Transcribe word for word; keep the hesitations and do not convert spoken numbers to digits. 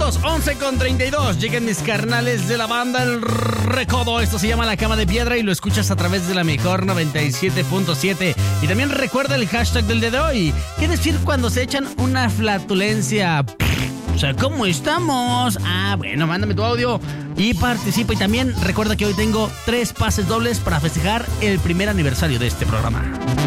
dos, once con treinta y dos. Llegan mis carnales de la banda El Recodo. Esto se llama La Cama de Piedra y lo escuchas a través de la mejor noventa y siete punto siete. Y también recuerda el hashtag del día de hoy. ¿Qué decir cuando se echan una flatulencia? O sea, ¿cómo estamos? Ah, bueno, mándame tu audio y participa. Y también recuerda que hoy tengo tres pases dobles para festejar el primer aniversario de este programa.